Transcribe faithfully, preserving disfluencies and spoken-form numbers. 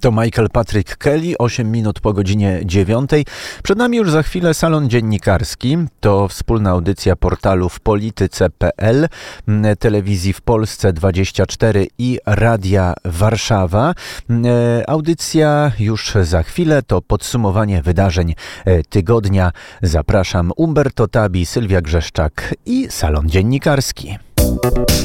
To Michael Patrick Kelly, osiem minut po godzinie dziewiątej. Przed nami już za chwilę salon dziennikarski. To wspólna audycja portalu w polityce kropka p l, telewizji w Polsce dwadzieścia cztery i Radia Warszawa. Audycja już za chwilę, to podsumowanie wydarzeń tygodnia. Zapraszam, Umberto Tabi, Sylwia Grzeszczak i salon dziennikarski.